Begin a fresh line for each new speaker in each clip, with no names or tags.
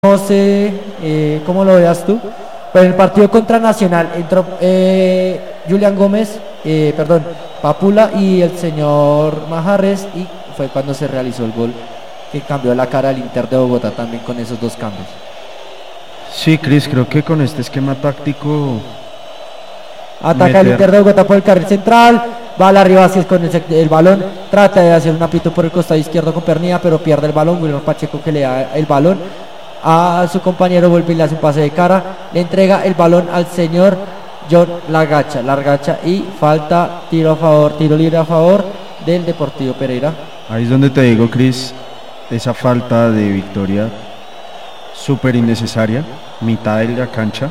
No sé cómo lo veas tú, pero en el partido contra Nacional entró Julián Gómez, perdón, Papula y el señor Majarres, y fue cuando se realizó el gol que cambió la cara al Inter de Bogotá también con esos dos cambios.
Sí, Cris, creo que con este esquema táctico
Ataca el Inter de Bogotá por el carril central, va a la Rivas con el balón, trata de hacer un apito por el costado izquierdo con Pernilla, pero pierde el balón. Wilmer Pacheco, que le da el balón a su compañero, vuelve y le hace un pase de cara, le entrega el balón al señor John Largacha, y falta, tiro libre a favor del Deportivo Pereira.
Ahí es donde te digo, Cris, esa falta de Victoria súper innecesaria, mitad de la cancha,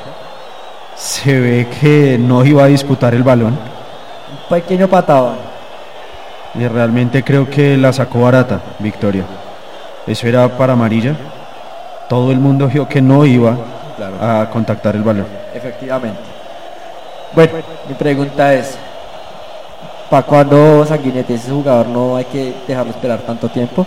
se ve que no iba a disputar el balón.
Un pequeño patado.
Y realmente creo que la sacó barata Victoria. Eso era para amarilla. Todo el mundo vio que no iba a contactar el balón.
Efectivamente. Bueno, mi pregunta es, ¿para cuándo Sanguinetti? Ese jugador no hay que dejarlo esperar tanto tiempo.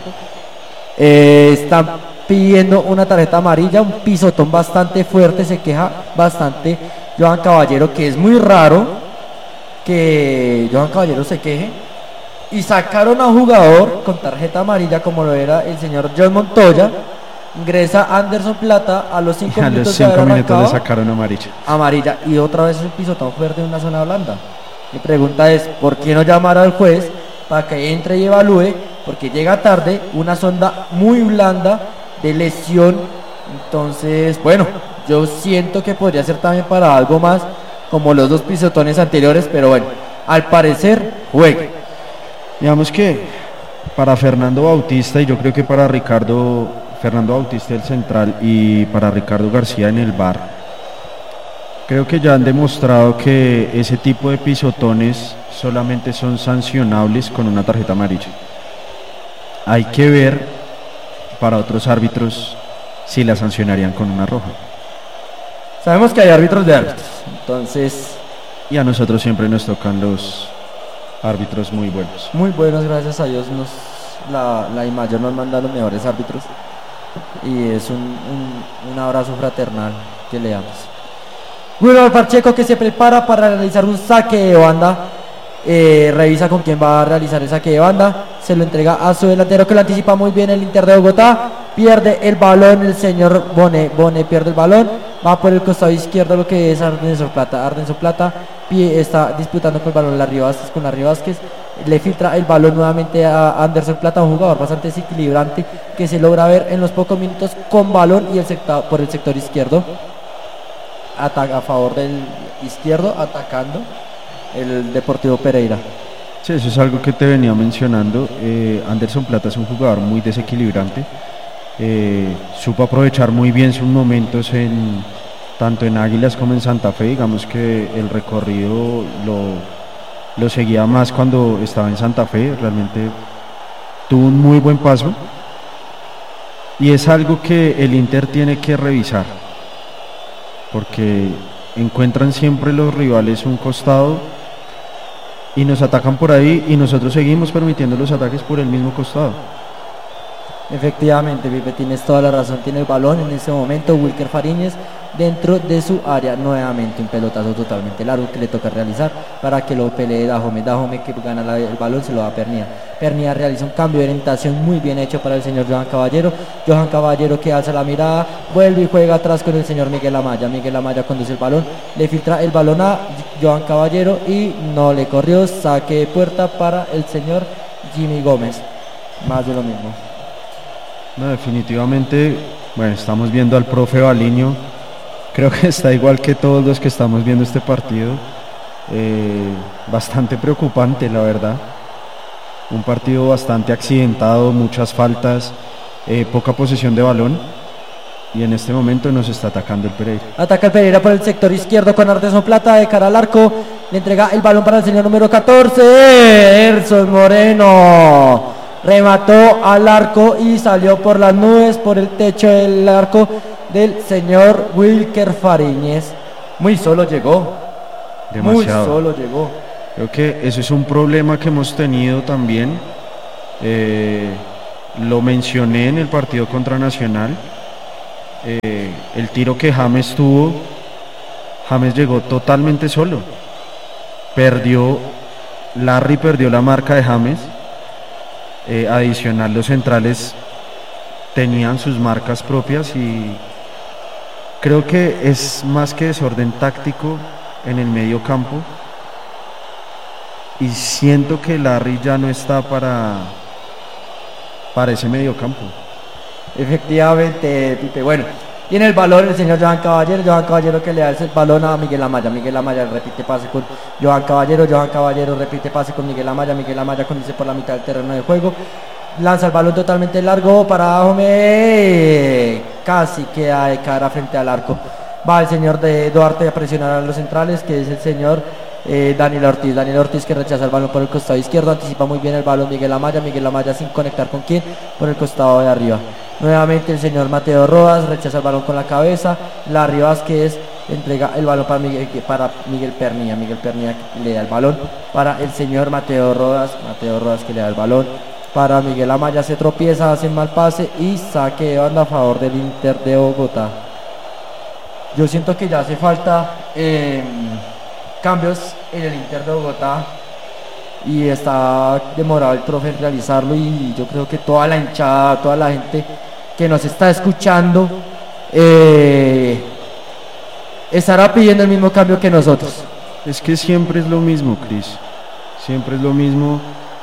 Están pidiendo una tarjeta amarilla, un pisotón bastante fuerte, se queja bastante Johan Caballero, que es muy raro que Johan Caballero se queje. Y sacaron a un jugador con tarjeta amarilla como lo era el señor John Montoya. Ingresa Anderson Plata a los 5 minutos.
A los 5 minutos le sacaron amarilla. Y
otra vez un pisotón fuerte en una zona blanda. Mi pregunta es, ¿por qué no llamar al juez para que entre y evalúe? Porque llega tarde, una sonda muy blanda de lesión. Entonces, bueno, yo siento que podría ser también para algo más, como los dos pisotones anteriores, pero bueno, al parecer juegue.
Digamos que para Fernando Bautista, y yo creo que para Fernando Bautista el central, y para Ricardo García en el VAR, creo que ya han demostrado que ese tipo de pisotones solamente son sancionables con una tarjeta amarilla. Hay que ver para otros árbitros si la sancionarían con una roja.
Sabemos que hay árbitros de árbitros, entonces...
Y a nosotros siempre nos tocan los árbitros muy buenos.
Muy buenos, gracias a Dios. La IMAYOR nos manda los mejores árbitros. Y es un abrazo fraternal que le damos. Wilmer Pacheco, que se prepara para realizar un saque de banda. Revisa con quién va a realizar el saque de banda. Se lo entrega a su delantero, que lo anticipa muy bien el Inter de Bogotá. Pierde el balón el señor Bone pierde el balón. Va por el costado izquierdo, lo que es Ardenson Plata. Está disputando con el balón Larry Vázquez, con Larry Vázquez. Le filtra el balón nuevamente a Anderson Plata, un jugador bastante desequilibrante que se logra ver en los pocos minutos con balón y por el sector izquierdo. Ataca a favor del izquierdo, atacando el Deportivo Pereira.
Sí, eso es algo que te venía mencionando. Anderson Plata es un jugador muy desequilibrante. Supo aprovechar muy bien sus momentos tanto en Águilas como en Santa Fe. Digamos que el recorrido lo seguía más cuando estaba en Santa Fe. Realmente tuvo un muy buen paso, y es algo que el Inter tiene que revisar, porque encuentran siempre los rivales un costado y nos atacan por ahí, y nosotros seguimos permitiendo los ataques por el mismo costado.
Efectivamente, Pipe, tienes toda la razón. Tiene el balón en ese momento Wilker Fariñez dentro de su área. Nuevamente un pelotazo totalmente largo que le toca realizar para que lo pelee Dajome, que gana el balón, se lo da a Pernilla realiza un cambio de orientación muy bien hecho para el señor Johan Caballero, que alza la mirada, vuelve y juega atrás con el señor Miguel Amaya conduce el balón, le filtra el balón a Johan Caballero y no le corrió. Saque de puerta para el señor Jimmy Gómez. Más de lo mismo.
No, definitivamente, bueno, estamos viendo al profe Baliño. Creo que está igual que todos los que estamos viendo este partido. Bastante preocupante, la verdad. Un partido bastante accidentado, muchas faltas, poca posesión de balón. Y en este momento nos está atacando el Pereira.
Ataca el Pereira por el sector izquierdo con Ardenson Plata de cara al arco. Le entrega el balón para el señor número 14, Erson Moreno. Remató al arco y salió por las nubes, por el techo del arco del señor Wilker Fariñez. Muy solo llegó.
Demasiado.
Muy solo llegó.
Creo que eso es un problema que hemos tenido también. Lo mencioné en el partido contra Nacional. El tiro que James tuvo, James llegó totalmente solo. Larry perdió la marca de James. Adicional, los centrales tenían sus marcas propias y creo que es más que desorden táctico en el medio campo. Y siento que Larry ya no está para ese medio campo.
Efectivamente, Pipe. Bueno, tiene el balón el señor Johan Caballero que le da el balón a Miguel Amaya repite pase con Johan Caballero repite pase con Miguel Amaya conduce por la mitad del terreno de juego, lanza el balón totalmente largo para Jome, casi queda de cara frente al arco, va el señor de Duarte a presionar a los centrales, que es el señor Daniel Ortiz que rechaza el balón por el costado izquierdo, anticipa muy bien el balón Miguel Amaya sin conectar con quién, por el costado de arriba. Nuevamente el señor Mateo Rodas rechaza el balón con la cabeza, Larry Vázquez entrega el balón para Miguel Pernilla le da el balón para el señor Mateo Rodas que le da el balón para Miguel Amaya, se tropieza, hace un mal pase y saque de banda a favor del Inter de Bogotá. Yo siento que ya hace falta cambios en el Inter de Bogotá y está demorado el profe en realizarlo, y yo creo que toda la hinchada, toda la gente que nos está escuchando estará pidiendo el mismo cambio que nosotros.
Es que siempre es lo mismo, Cris, siempre es lo mismo,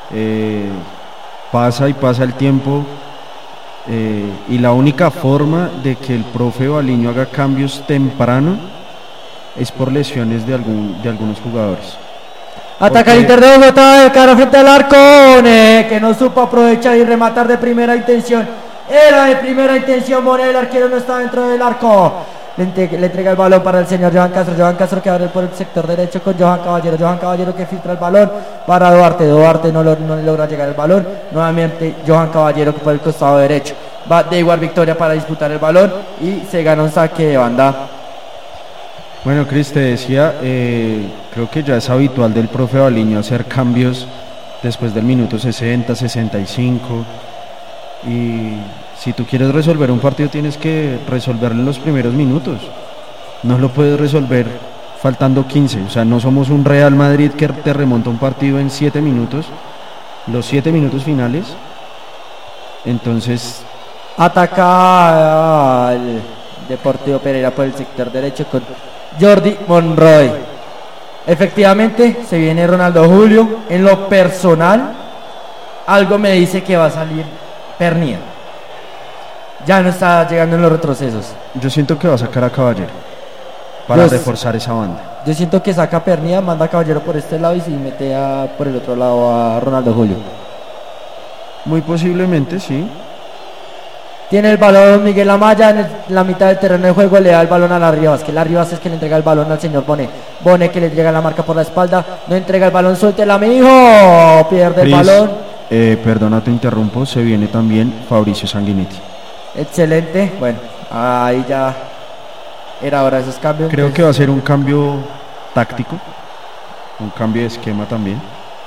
pasa y pasa el tiempo, y la única forma de que el profe Baliño haga cambios temprano es por lesiones de algunos jugadores.
Ataca el Inter de Bogotá de cara frente al arco, que no supo aprovechar y rematar de primera intención. Era de primera intención, Bonet, el arquero no está dentro del arco. Le entrega el balón para el señor Johan Castro que abre por el sector derecho con Johan Caballero que filtra el balón para Duarte no le logra llegar el balón. Nuevamente Johan Caballero que por el costado derecho va de igual Victoria para disputar el balón y se gana un saque de banda.
Bueno, Cris, te decía, creo que ya es habitual del profe Baliño hacer cambios después del minuto 60, 65, y si tú quieres resolver un partido tienes que resolverlo en los primeros minutos, no lo puedes resolver faltando 15, o sea, no somos un Real Madrid que te remonta un partido en 7 minutos, los 7 minutos finales. Entonces
ataca al Deportivo Pereira por el sector derecho con Jordi Monroy. Efectivamente se viene Ronaldo Julio. En lo personal algo me dice que va a salir Pernilla, ya no está llegando en los retrocesos.
Yo siento que va a sacar a Caballero para reforzar esa banda.
Yo siento que saca Pernilla, manda a Caballero por este lado y se mete por el otro lado a Ronaldo Julio.
Muy posiblemente, sí.
Tiene el balón Miguel Amaya en la mitad del terreno de juego, le da el balón a Larry Vázquez que le entrega el balón al señor Bonet que le llega la marca por la espalda, no entrega el balón, suéltela mi hijo, pierde el balón.
Perdona, te interrumpo, se viene también Fabricio Sanguinetti.
Excelente, bueno, ahí ya era hora de esos cambios.
Creo que va a ser un cambio táctico, un cambio de esquema también.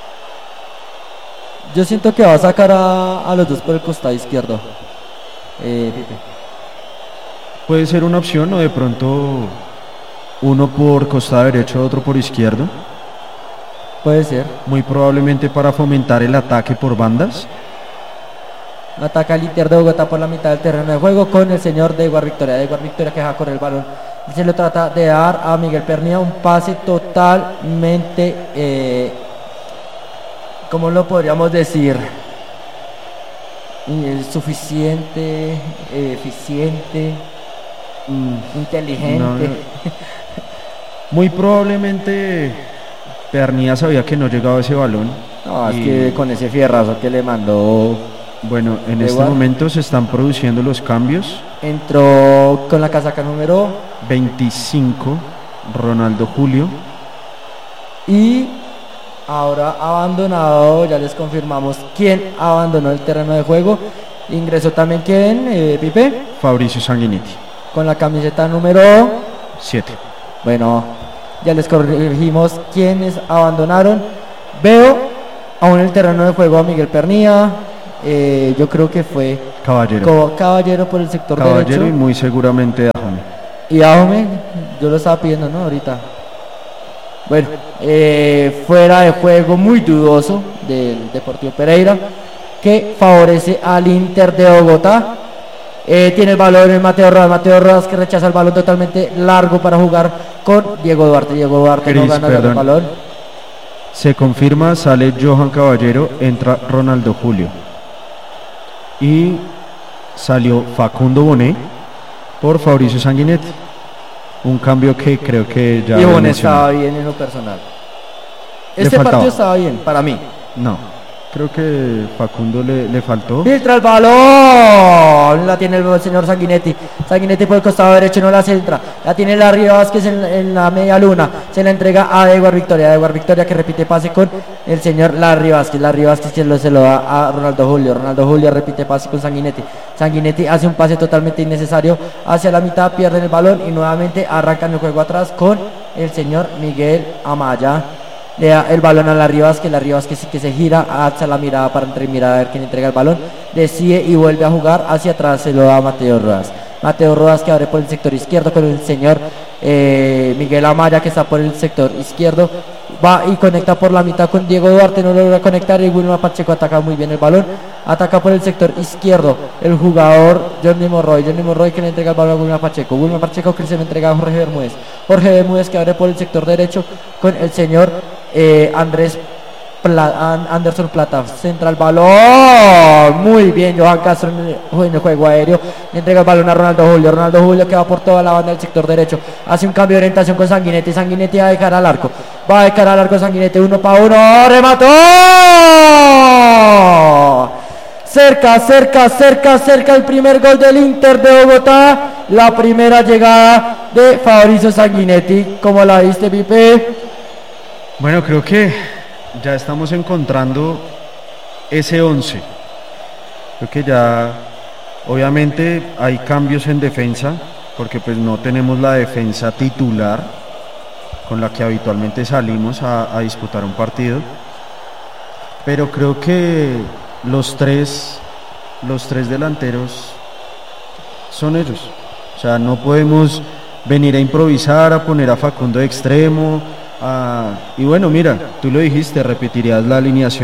Yo siento que va a sacar a los dos por el costado izquierdo.
Puede ser una opción, o de pronto uno por costado derecho, otro por izquierdo.
Puede ser.
Muy probablemente para fomentar el ataque por bandas.
Ataca el Inter de Bogotá por la mitad del terreno de juego con el señor de Iguar Victoria que deja correr el balón. Se lo trata de dar a Miguel Pernilla, un pase totalmente, ¿cómo lo podríamos decir? Suficiente, eficiente, inteligente.
No. Muy probablemente Pernilla sabía que no llegaba ese balón.
No, es que con ese fierrazo que le mandó.
Bueno, en este momento se están produciendo los cambios.
Entró con la casaca número
25 Ronaldo Julio.
Y ahora abandonado, ya les confirmamos quién abandonó el terreno de juego. Ingresó también quién, Pipe.
Fabricio Sanguinetti.
Con la camiseta número
7.
Bueno, ya les corregimos quiénes abandonaron. Veo aún en el terreno de juego a Miguel Pernilla. Yo creo que fue Caballero por el sector
Caballero
derecho.
y muy seguramente Dajome.
Y Ahome, yo lo estaba pidiendo, ¿no? Ahorita. Bueno, fuera de juego muy dudoso del Deportivo Pereira, que favorece al Inter de Bogotá. Tiene el balón en Mateo Rodas que rechaza el balón totalmente largo para jugar con Diego Duarte. Diego Duarte
Cris,
no gana
perdón.
el balón.
Se confirma, sale Johan Caballero, entra Ronaldo Julio. Y salió Facundo Bonet por Fabricio Sanguinetti. Un cambio que creo que ya...
Y
había
Bonet
mencionado.
estaba bien en lo personal.
Le
Este
faltaba.
partido estaba bien, para mí.
No, creo que Facundo le faltó.
Filtra el balón, la tiene el señor Sanguinetti. Sanguinetti por el costado derecho, no la centra. La tiene Larry Vázquez en la media luna. Se la entrega a Edward Victoria que repite pase con el señor Larry Vázquez. Larry Vázquez se lo da a Ronaldo Julio. Ronaldo Julio repite pase con Sanguinetti. Sanguinetti hace un pase totalmente innecesario hacia la mitad, pierden el balón y nuevamente arrancan el juego atrás con el señor Miguel Amaya. Le da el balón a Larry Vázquez sí que se gira, alza la mirada para mirar a ver quién entrega el balón, decide y vuelve a jugar hacia atrás, se lo da a Mateo Rodas que abre por el sector izquierdo con el señor Miguel Amaya que está por el sector izquierdo, va y conecta por la mitad con Diego Duarte, no logra conectar y Wilmar Pacheco ataca muy bien el balón, ataca por el sector izquierdo el jugador Johnny Monroy que le entrega el balón a Wilmar Pacheco que se le entrega a Jorge Bermúdez que abre por el sector derecho con el señor Anderson Plata, centra el balón, muy bien Johan Castro en el juego aéreo, le entrega el balón a Ronaldo Julio que va por toda la banda del sector derecho, hace un cambio de orientación con Sanguinetti va de cara al arco, Sanguinetti 1 para 1, remató, cerca el primer gol del Inter de Bogotá, la primera llegada de Fabricio Sanguinetti. ¿Cómo la viste, Pipe?
Bueno, creo que ya estamos encontrando ese 11. Creo que ya, obviamente, hay cambios en defensa, porque pues no tenemos la defensa titular con la que habitualmente salimos a disputar un partido. Pero creo que los tres delanteros son ellos. O sea, no podemos venir a improvisar, a poner a Facundo de extremo. Y bueno, mira, tú lo dijiste, repetirías la alineación